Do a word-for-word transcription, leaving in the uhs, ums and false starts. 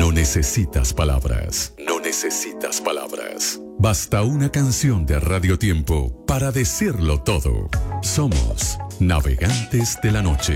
No necesitas palabras, no necesitas palabras. Basta una canción de Radio Tiempo para decirlo todo. Somos Navegantes de la Noche.